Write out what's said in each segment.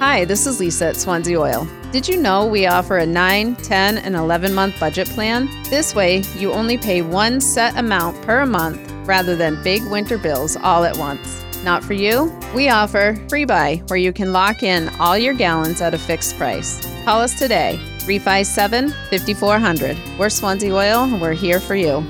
Hi, this is Lisa at Swansea Oil. Did you know we offer a 9, 10, and 11-month budget plan? This way, you only pay one set amount per month rather than big winter bills all at once. Not for you? We offer Free Buy, where you can lock in all your gallons at a fixed price. Call us today, 357-5400. We're Swansea Oil, and we're here for you.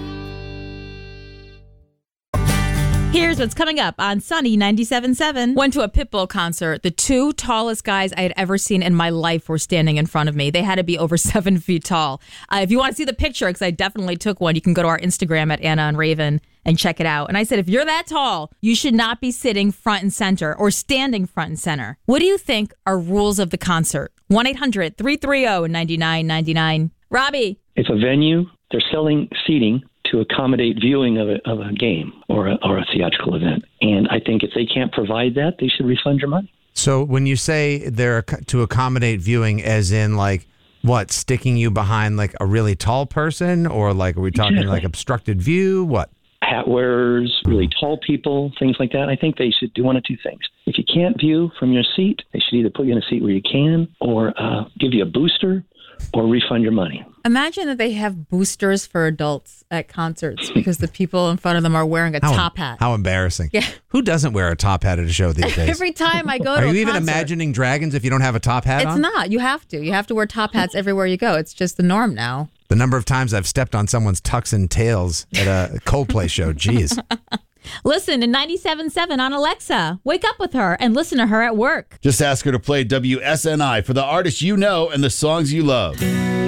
Here's what's coming up on Sunny 97.7. Went to a Pitbull concert. The two tallest guys I had ever seen in my life were standing in front of me. They had to be over 7 feet tall. If you want to see the picture, because I definitely took one, you can go to our Instagram at Anna and Raven and check it out. And I said, if you're that tall, you should not be sitting front and center or standing front and center. What do you think are rules of the concert? 1-800-330-9999. Robbie. If a venue, they're selling seating to accommodate viewing of a game or a theatrical event. And I think if they can't provide that, they should refund your money. So when you say they're to accommodate viewing, as in like what, sticking you behind like a really tall person, or like are we talking like obstructed view? What? Hat wearers, really tall people, things like that. I think they should do one of two things. If you can't view from your seat, they should either put you in a seat where you can, or give you a booster, or refund your money. Imagine that they have boosters for adults at concerts because the people in front of them are wearing a top hat. How embarrassing. Yeah. Who doesn't wear a top hat at a show these days? Every time I go to a concert. Are you even imagining dragons if you don't have a top hat on? It's not. You have to. You have to wear top hats everywhere you go. It's just the norm now. The number of times I've stepped on someone's tux and tails at a Coldplay show. Jeez. Listen to 97.7 on Alexa. Wake up with her and listen to her at work. Just ask her to play WSNI for the artists you know and the songs you love.